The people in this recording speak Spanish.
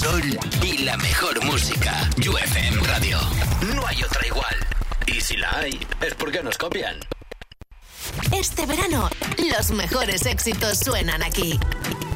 sol y la mejor música. UFM Radio. No hay otra igual. Y si la hay, es porque nos copian. Este verano, los mejores éxitos suenan aquí.